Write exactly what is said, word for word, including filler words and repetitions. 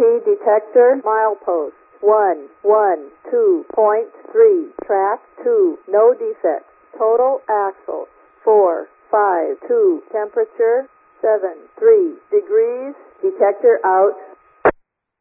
detector, milepost, one, one, two point three, track, two, no defects, total axle, four, five, two, temperature, seven, three degrees, detector out,